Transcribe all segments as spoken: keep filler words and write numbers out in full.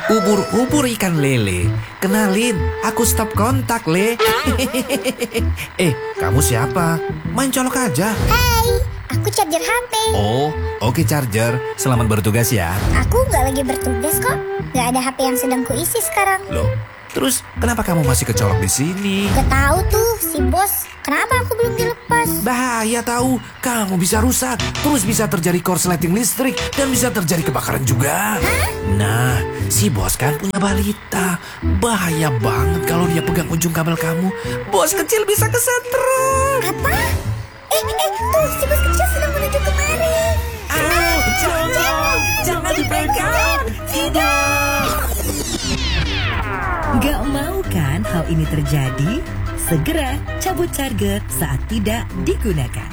Ubur-ubur ikan lele. Kenalin, aku stop kontak, Le. Eh, kamu siapa? Main colok aja. Hai, aku charger H P. Oh, oke charger. Selamat bertugas ya. Aku nggak lagi bertugas kok. Nggak ada H P yang sedang kuisi sekarang. Loh, terus kenapa kamu masih kecolok di sini? Gak tahu tuh si bos. Kenapa aku belum dilepas? Bahaya tahu, kamu bisa rusak, terus bisa terjadi korsleting listrik, dan bisa terjadi kebakaran juga. Hah? Nah, si bos kan punya balita. Bahaya banget kalau dia pegang ujung kabel kamu. Bos kecil bisa kesetrum. Apa? Eh, eh, tuh si bos kecil sedang menuju kemari. Ah, jangan, jangan, jangan dipegang. Tidak. Gak mau kan hal ini terjadi? Segera cabut charger saat tidak digunakan.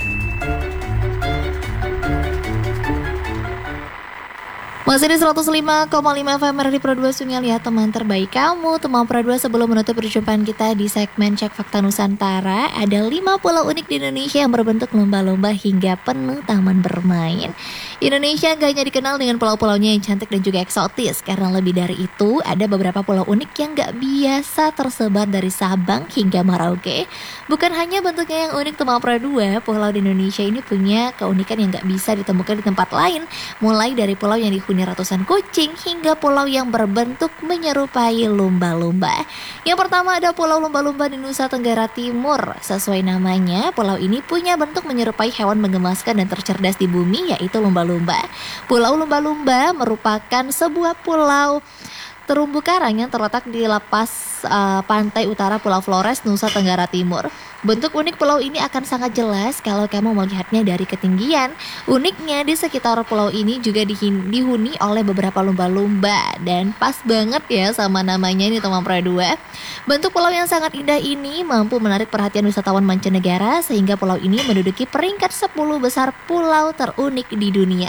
Masih di seratus lima koma lima F M R di Pro dua Sungai, lihat teman terbaik kamu. Teman Pro dua, sebelum menutup perjumpaan kita di segmen Cek Fakta Nusantara, ada lima pulau unik di Indonesia yang berbentuk lumba-lumba hingga penuh taman bermain. Indonesia gak hanya dikenal dengan pulau-pulaunya yang cantik dan juga eksotis, karena lebih dari itu ada beberapa pulau unik yang gak biasa tersebar dari Sabang hingga Merauke. Bukan hanya bentuknya yang unik, teman Pro dua, pulau di Indonesia ini punya keunikan yang gak bisa ditemukan di tempat lain. Mulai dari pulau yang dihuni ratusan kucing hingga pulau yang berbentuk menyerupai lumba-lumba. Yang pertama ada Pulau Lumba-Lumba di Nusa Tenggara Timur. Sesuai namanya, pulau ini punya bentuk menyerupai hewan menggemaskan dan tercerdas di bumi, yaitu lumba-lumba. Pulau Lumba-Lumba merupakan sebuah pulau terumbu karang yang terletak di lepas uh, pantai utara Pulau Flores, Nusa Tenggara Timur. Bentuk unik pulau ini akan sangat jelas kalau kamu melihatnya dari ketinggian. Uniknya di sekitar pulau ini juga dihin- dihuni oleh beberapa lumba-lumba, dan pas banget ya sama namanya ini teman Pro dua. Bentuk pulau yang sangat indah ini mampu menarik perhatian wisatawan mancanegara sehingga pulau ini menduduki peringkat sepuluh besar pulau terunik di dunia.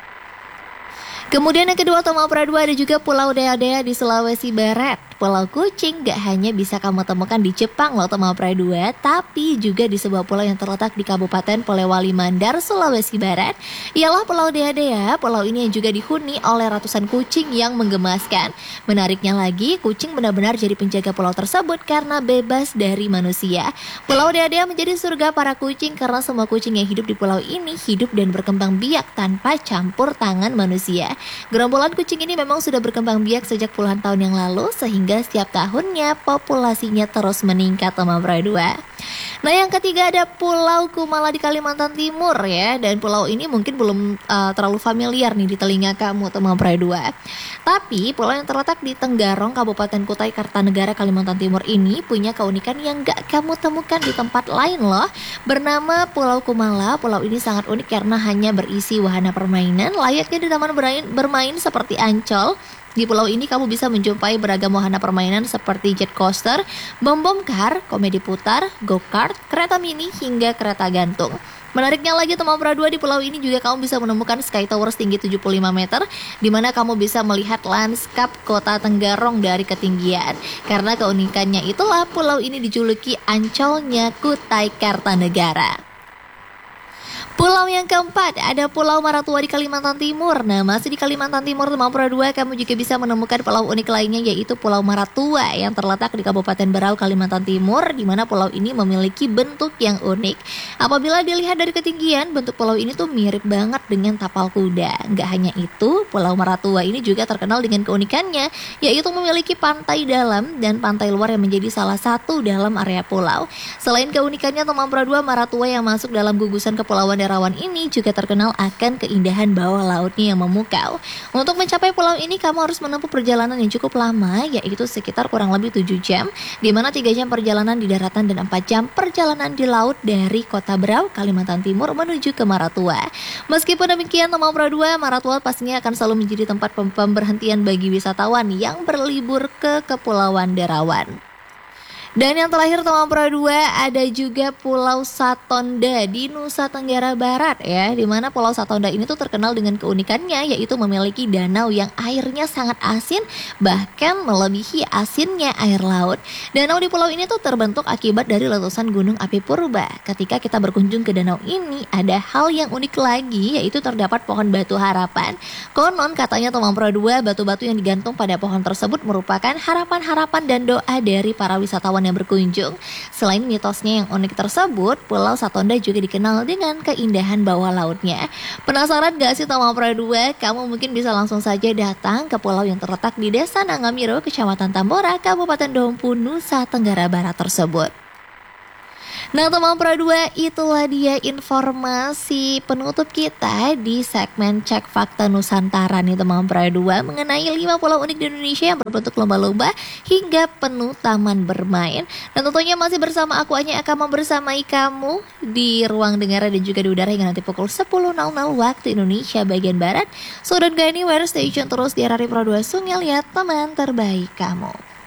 Kemudian yang kedua, Toma Pro dua, ada juga Pulau Dea-Dea di Sulawesi Barat. Pulau Kucing gak hanya bisa kamu temukan di Jepang loh Toma Pro dua, tapi juga di sebuah pulau yang terletak di Kabupaten Polewali Mandar, Sulawesi Barat. Ialah Pulau Dea-Dea. Pulau ini yang juga dihuni oleh ratusan kucing yang menggemaskan. Menariknya lagi, kucing benar-benar jadi penjaga pulau tersebut karena bebas dari manusia. Pulau Dea-Dea menjadi surga para kucing karena semua kucing yang hidup di pulau ini hidup dan berkembang biak tanpa campur tangan manusia. Gerombolan kucing ini memang sudah berkembang biak sejak puluhan tahun yang lalu, sehingga setiap tahunnya populasinya terus meningkat teman Pro dua. Nah yang ketiga ada Pulau Kumala di Kalimantan Timur ya, dan pulau ini mungkin belum uh, terlalu familiar nih di telinga kamu teman Pro dua. Tapi pulau yang terletak di Tenggarong, Kabupaten Kutai Kartanegara, Kalimantan Timur ini punya keunikan yang gak kamu temukan di tempat lain loh. Bernama Pulau Kumala. Pulau ini sangat unik karena hanya berisi wahana permainan layaknya di taman bermain, bermain seperti Ancol. Di pulau ini kamu bisa menjumpai beragam wahana permainan seperti jet coaster, bom-bom car, komedi putar, go-kart, kereta mini, hingga kereta gantung. Menariknya lagi teman Pro dua, di pulau ini juga kamu bisa menemukan Sky Tower setinggi tujuh puluh lima meter, di mana kamu bisa melihat lanskap kota Tenggarong dari ketinggian. Karena keunikannya itulah pulau ini dijuluki Ancolnya Kutai Kartanegara. Pulau yang keempat ada Pulau Maratua di Kalimantan Timur. Nah masih di Kalimantan Timur teman Pro dua, kamu juga bisa menemukan pulau unik lainnya, yaitu Pulau Maratua yang terletak di Kabupaten Berau, Kalimantan Timur, di mana pulau ini memiliki bentuk yang unik. Apabila dilihat dari ketinggian, bentuk pulau ini tuh mirip banget dengan tapal kuda. Gak hanya itu, Pulau Maratua ini juga terkenal dengan keunikannya, yaitu memiliki pantai dalam dan pantai luar yang menjadi salah satu dalam area pulau. Selain keunikannya teman Pro dua, Maratua yang masuk dalam gugusan kepulauan Derawan ini juga terkenal akan keindahan bawah lautnya yang memukau. Untuk mencapai pulau ini kamu harus menempuh perjalanan yang cukup lama, yaitu sekitar kurang lebih tujuh jam, di mana tiga jam perjalanan di daratan dan empat jam perjalanan di laut dari Kota Berau, Kalimantan Timur menuju ke Maratua. Meskipun demikian teman Pro dua, Maratua pastinya akan selalu menjadi tempat pemberhentian bagi wisatawan yang berlibur ke Kepulauan Derawan. Dan yang terakhir teman Pro dua ada juga Pulau Satonda di Nusa Tenggara Barat ya, di mana Pulau Satonda ini tuh terkenal dengan keunikannya yaitu memiliki danau yang airnya sangat asin, bahkan melebihi asinnya air laut. Danau di pulau ini tuh terbentuk akibat dari letusan gunung api purba. Ketika kita berkunjung ke danau ini ada hal yang unik lagi yaitu terdapat pohon batu harapan. Konon katanya teman Pro dua, batu-batu yang digantung pada pohon tersebut merupakan harapan-harapan dan doa dari para wisatawan yang berkunjung. Selain mitosnya yang unik tersebut, Pulau Satonda juga dikenal dengan keindahan bawah lautnya. Penasaran gak sih teman Pro dua? Kamu mungkin bisa langsung saja datang ke pulau yang terletak di Desa Nangamiro, Kecamatan Tambora, Kabupaten Dompu, Nusa Tenggara Barat tersebut. Nah teman Pro dua, itulah dia informasi penutup kita di segmen Cek Fakta Nusantara nih teman Pro dua mengenai lima pulau unik di Indonesia yang berbentuk lumba-lumba hingga penuh taman bermain. Dan tentunya masih bersama aku Anya akan membersamai kamu di ruang dengar dan juga di udara hingga nanti pukul sepuluh nol nol waktu Indonesia bagian Barat. So don't go anywhere, stay tune terus di R R I Pro dua Sungai Liat, teman terbaik kamu.